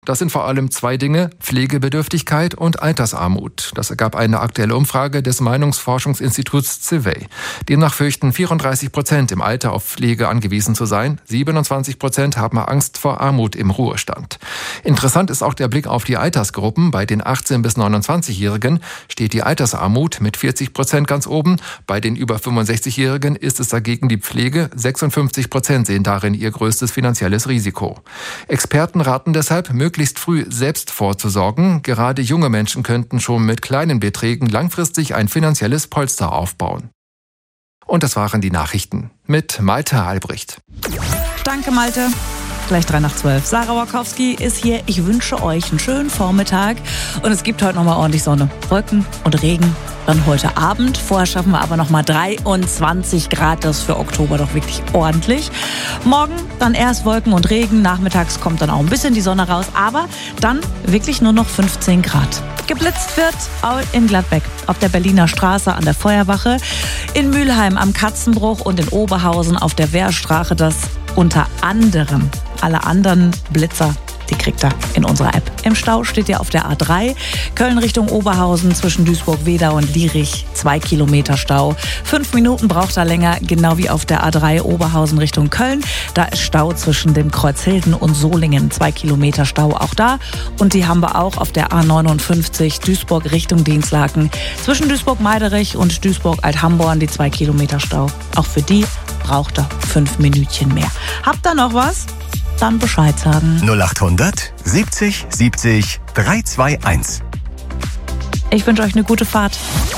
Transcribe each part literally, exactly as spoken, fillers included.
Das sind vor allem zwei Dinge: Pflegebedürftigkeit und Altersarmut. Das ergab eine aktuelle Umfrage des Meinungsforschungsinstituts Civey. Demnach fürchten vierunddreißig Prozent im Alter auf Pflege angewiesen zu sein. siebenundzwanzig Prozent haben Angst vor Armut im Ruhestand. Interessant ist auch der Blick auf die Altersgruppen. Bei den achtzehn- bis neunundzwanzigjährigen steht die Altersarmut mit vierzig Prozent ganz oben. Bei den über fünfundsechzigjährigen ist es dagegen die Pflege. sechsundfünfzig Prozent sehen darin ihr größtes finanzielles Risiko. Experten raten deshalb, möglichst früh selbst vorzusorgen. Gerade junge Menschen könnten schon mit kleinen Beträgen langfristig ein finanzielles Polster aufbauen. Und das waren die Nachrichten mit Malte Albrecht. Danke, Malte. Gleich drei nach zwölf. Sarah Wachowski ist hier. Ich wünsche euch einen schönen Vormittag. Und es gibt heute nochmal ordentlich Sonne. Wolken und Regen dann heute Abend. Vorher schaffen wir aber nochmal dreiundzwanzig Grad. Das ist für Oktober doch wirklich ordentlich. Morgen dann erst Wolken und Regen. Nachmittags kommt dann auch ein bisschen die Sonne raus. Aber dann wirklich nur noch fünfzehn Grad. Geblitzt wird in Gladbeck, auf der Berliner Straße an der Feuerwache, in Mülheim am Katzenbruch und in Oberhausen auf der Wehrstraße. Das unter anderem. Alle anderen Blitzer, die kriegt ihr in unserer App. Im Stau steht ihr auf der A drei, Köln Richtung Oberhausen zwischen Duisburg-Wedau und Lierich, zwei Kilometer Stau. Fünf Minuten braucht er länger, genau wie auf der A drei Oberhausen Richtung Köln. Da ist Stau zwischen dem Kreuz Hilden und Solingen, zwei Kilometer Stau auch da. Und die haben wir auch auf der A neunundfünfzig Duisburg Richtung Dinslaken zwischen Duisburg-Meiderich und Duisburg-Althamborn, die zwei Kilometer Stau. Auch für die braucht er fünf Minütchen mehr. Habt ihr noch was? Dann Bescheid sagen. null achthundert siebzig siebzig dreihunderteinundzwanzig. Ich wünsche euch eine gute Fahrt.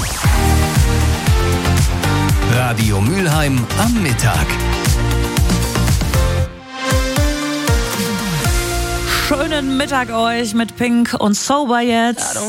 Radio Mülheim am Mittag. Schönen Mittag euch mit Pink und Sober jetzt.